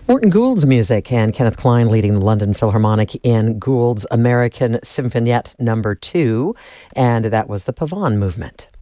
Morton Gould's music and Kenneth Klein leading the London Philharmonic in Gould's American Symphoniette No. 2, and that was the Pavane movement.